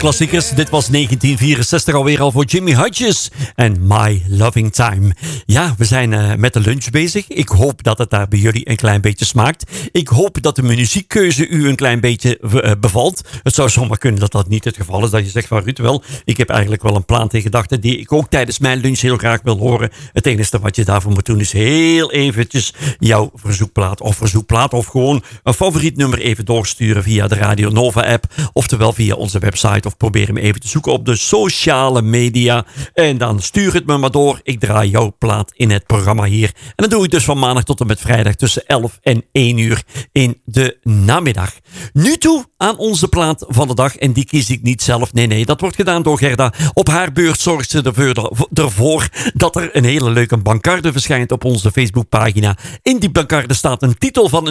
Klassiekers, dit was 1964 alweer al voor Jimmy Hodges en My Loving Time. Ja, we zijn met de lunch bezig. Ik hoop dat het daar bij jullie een klein beetje smaakt. Ik hoop dat de muziekkeuze u een klein beetje bevalt. Het zou zomaar kunnen dat dat niet het geval is. Dat je zegt van Ruud, wel, ik heb eigenlijk wel een plan in gedachten die ik ook tijdens mijn lunch heel graag wil horen. Het enige wat je daarvoor moet doen is heel eventjes jouw verzoekplaat of gewoon een favoriet nummer even doorsturen via de Radio Nova app. Oftewel via onze website of probeer hem even te zoeken op de sociale media. En dan stuur het me maar door. Ik draai jouw plaat in het programma hier. En dat doe ik dus van maandag tot en met vrijdag tussen 11 en 1 uur in de namiddag. Nu toe aan onze plaat van de dag. En die kies ik niet zelf. Nee, dat wordt gedaan door Gerda. Op haar beurt zorgt ze ervoor dat er een hele leuke bankarde verschijnt op onze Facebookpagina. In die bankarde staat een titel van